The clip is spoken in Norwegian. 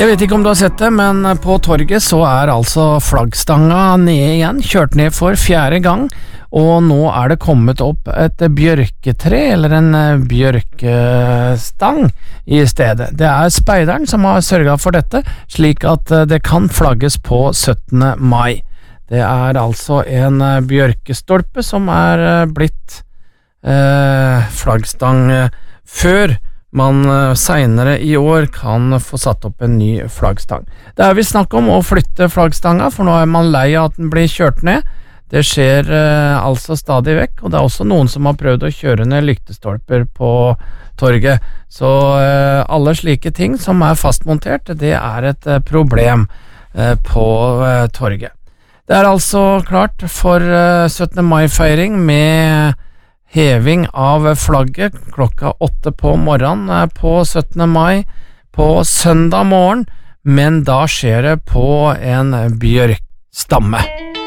Jeg vet ikke om du har sett det, men på torget så altså flaggstanga ned igjen, kjørt ned for 4. gang, og nå det kommet opp et bjørketre, eller en bjørkestang i stedet. Det speideren som har sørget for dette, slik at det kan flagges på 17. mai. Det altså en bjørkestolpe som blitt flaggstang før man senere i år kan få satt opp en ny flaggstang. Det vi snakk om å flytte flaggstanga, for nå man lei av at den blir kjørt ned. Det skjer altså stadig vekk, og det også noen som har prøvd å kjøre ned lyktestolper på torget. Så alle slike ting som fastmontert, det et problem på torget. Det altså klart for 17. mai-feiring med heving av flagget klokka 8 på morgenen på 17. mai på søndag morgen, men da skjer det på en bjørkstamme.